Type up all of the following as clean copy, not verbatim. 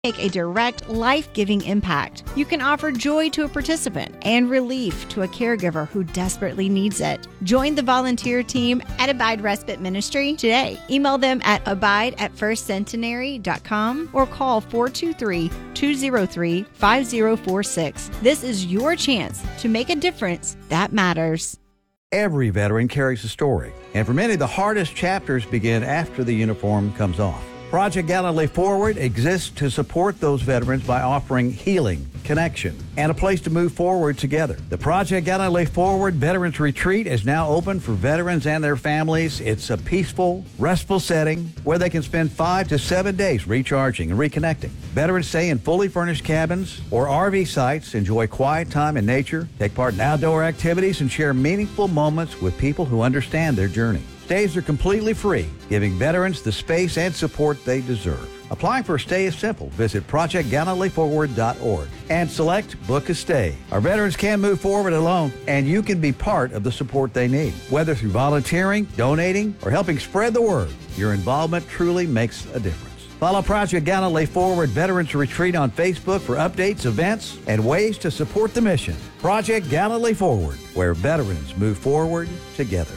Make a direct, life-giving impact. You can offer joy to a participant and relief to a caregiver who desperately needs it. Join the volunteer team at Abide Respite Ministry today. Email them at abide@firstcentenary.com or call 423-203-5046. This is your chance to make a difference that matters. Every veteran carries a story, and for many, the hardest chapters begin after the uniform comes off. Project Gallantly Forward exists to support those veterans by offering healing, connection, and a place to move forward together. The Project Gallantly Forward Veterans Retreat is now open for veterans and their families. It's a peaceful, restful setting where they can spend 5 to 7 days recharging and reconnecting. Veterans stay in fully furnished cabins or RV sites, enjoy quiet time in nature, take part in outdoor activities, and share meaningful moments with people who understand their journey. Stays are completely free, giving veterans the space and support they deserve. Applying for a stay is simple. Visit ProjectGallantlyForward.org and select Book a Stay. Our veterans can move forward alone, and you can be part of the support they need. Whether through volunteering, donating, or helping spread the word, your involvement truly makes a difference. Follow Project Gallantly Forward Veterans Retreat on Facebook for updates, events, and ways to support the mission. Project Gallantly Forward, where veterans move forward together.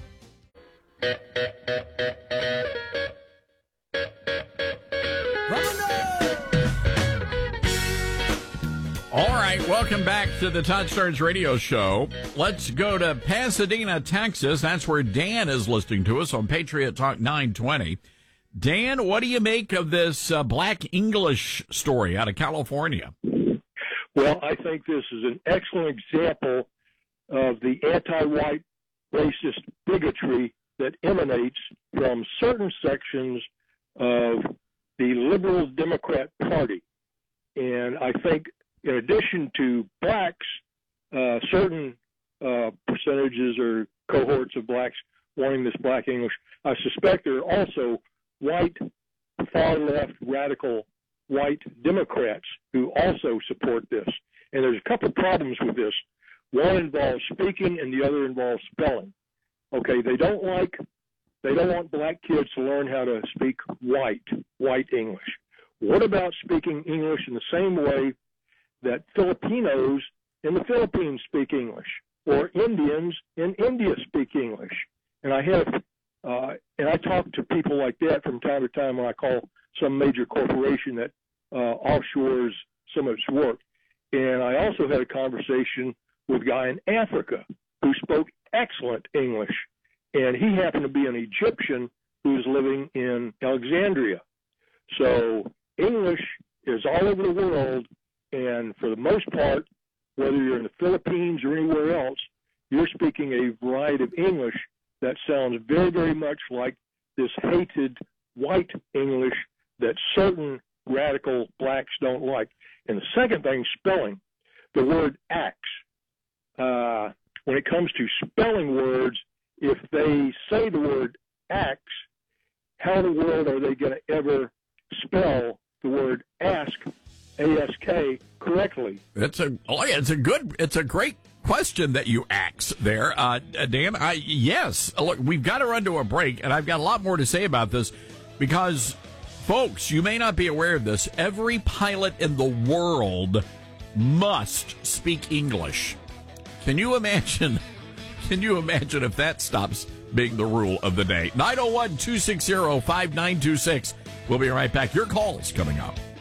All right, welcome back to the Todd Starnes Radio Show. Let's go to Pasadena, Texas. That's where Dan is listening to us on Patriot Talk 920. Dan, what do you make of this Black English story out of California? Well, I think this is an excellent example of the anti-white racist bigotry that emanates from certain sections of the Liberal Democrat Party. And I think in addition to blacks, certain percentages or cohorts of blacks wanting this Black English, I suspect there are also white, far-left, radical white Democrats who also support this. And there's a couple problems with this. One involves speaking and the other involves spelling. Okay, they don't want black kids to learn how to speak white English. What about speaking English in the same way that Filipinos in the Philippines speak English, or Indians in India speak English? And I talk to people like that from time to time when I call some major corporation that offshores some of its work. And I also had a conversation with a guy in Africa who spoke excellent English, and he happened to be an Egyptian who was living in Alexandria. So English is all over the world, and for the most part, whether you're in the Philippines or anywhere else, you're speaking a variety of English that sounds very, very much like this hated white English that certain radical blacks don't like. And the second thing, spelling. The word axe. When it comes to spelling words, if they say the word axe, how in the world are they going to ever spell the word ask, A-S-K, correctly? It's a great question that you ask there, Dan. Yes, look, we've got to run to a break, and I've got a lot more to say about this because, folks, you may not be aware of this. Every pilot in the world must speak English. Can you imagine if that stops being the rule of the day? 901-260-5926. We'll be right back. Your calls coming up.